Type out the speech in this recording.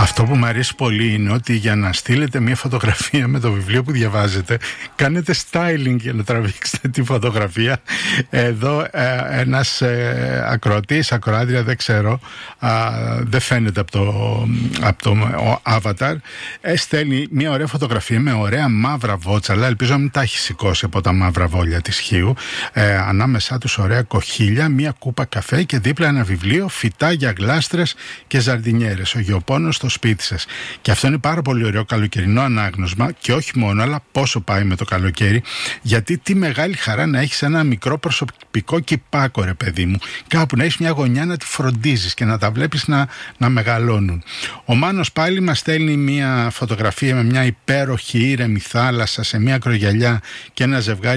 Αυτό που μου αρέσει πολύ είναι ότι για να στείλετε μια φωτογραφία με το βιβλίο που διαβάζετε, κάνετε styling για να τραβήξετε τη φωτογραφία. Εδώ ένας ακροατής, ακροάτρια, δεν ξέρω, δεν φαίνεται από το avatar, στέλνει μια ωραία φωτογραφία με ωραία μαύρα βότσαλα. Ελπίζω να μην τα έχει σηκώσει από τα μαύρα βόλια της Χίου. Ανάμεσά τους ωραία κοχύλια, μια κούπα καφέ και δίπλα ένα βιβλίο, φυτά για γλάστρες και ζαρδινιέρες. Ο γεωπόνος στο σπίτι σας. Και αυτό είναι πάρα πολύ ωραίο καλοκαιρινό ανάγνωσμα, και όχι μόνο, αλλά πόσο πάει με το καλοκαίρι. Γιατί τι μεγάλη χαρά να έχεις ένα μικρό προσωπικό κυπάκο, ρε παιδί μου. Κάπου να έχεις μια γωνιά να τη φροντίζεις και να τα βλέπεις να μεγαλώνουν. Ο Μάνος πάλι μας στέλνει μια φωτογραφία με μια υπέροχη ήρεμη θάλασσα σε μια ακρογιαλιά και ένα ζευγάρι